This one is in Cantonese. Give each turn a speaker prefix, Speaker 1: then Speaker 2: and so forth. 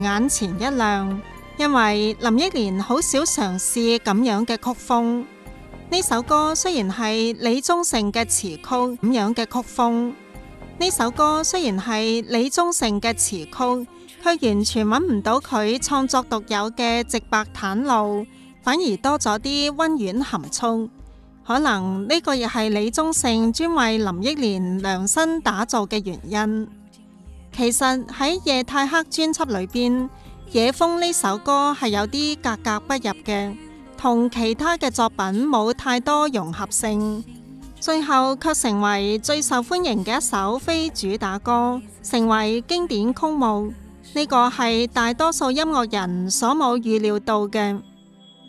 Speaker 1: 眼前一亮，因為林憶蓮好少嘗試咁樣嘅曲風。呢首歌雖然係李宗盛嘅詞曲咁樣嘅曲風，呢首歌雖然係李宗盛嘅詞曲，卻完全揾唔到佢創作獨有嘅直白袒露，反而多咗啲溫婉含蓄。可能呢個亦係李宗盛專為林憶蓮量身打造嘅原因。其實喺《夜太黑》專輯裏邊，《野風》呢首歌係有啲格格不入嘅，同其他嘅作品冇太多融合性，最後卻成為最受歡迎嘅一首非主打歌，成為經典曲目。呢個係大多數音樂人所冇預料到嘅。